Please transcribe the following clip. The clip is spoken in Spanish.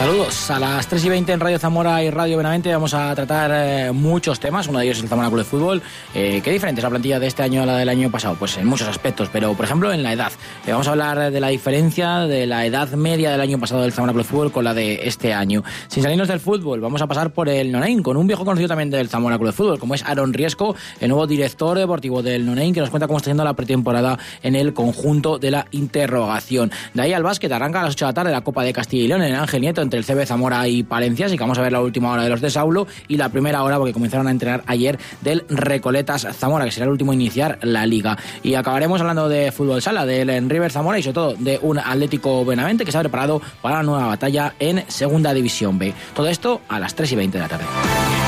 Saludos. A las 3:20 en Radio Zamora y Radio Benavente vamos a tratar muchos temas. Uno de ellos es el Zamora Club de Fútbol. ¿Qué diferente es la plantilla de este año a la del año pasado? Pues en muchos aspectos, pero por ejemplo en la edad. Vamos a hablar de la diferencia de la edad media del año pasado del Zamora Club de Fútbol con la de este año. Sin salirnos del fútbol, vamos a pasar por el Nonain, con un viejo conocido también del Zamora Club de Fútbol, como es Aaron Riesco, el nuevo director deportivo del Nonain, que nos cuenta cómo está yendo la pretemporada en el conjunto de la interrogación. De ahí al básquet, arranca a las 8 de la tarde la Copa de Castilla y León en el Ángel Nieto entre el CB Zamora y Palencia, así que vamos a ver la última hora de los de Saulo y la primera hora, porque comenzaron a entrenar ayer, del Recoletas Zamora, que será el último a iniciar la liga. Y acabaremos hablando de fútbol sala, del River Zamora y sobre todo de un Atlético Benavente que se ha preparado para la nueva batalla en Segunda División B. Todo esto a las 3:20 de la tarde.